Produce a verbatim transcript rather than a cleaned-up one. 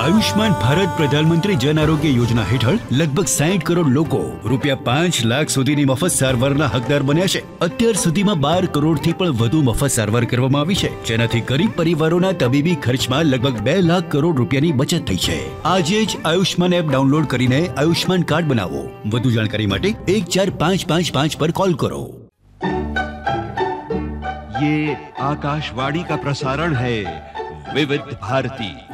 આયુષ્માન ભારત પ્રધાનમંત્રી જન આરોગ્ય યોજના હેઠળ લગભગ સાઠ કરોડ લોકો રૂપિયા પાંચ લાખ સુધીની મફત સારવારના હકદાર બન્યા છે। અત્યાર સુધીમાં બાર કરોડથી પણ વધુ મફત સારવાર કરવામાં આવી છે, જેનાથી ગરીબ પરિવારોના તબીબી ખર્ચમાં લગભગ બે લાખ કરોડ રૂપિયાની બચત થઈ છે। આજે જ આયુષ્માન એપ ડાઉનલોડ કરીને આયુષ્માન કાર્ડ બનાવો। વધુ જાણકારી માટે એક ચાર પાંચ પાંચ પાંચ પર कॉल करो। ये आकाशवाणी का प्रसारण है विविध भारती।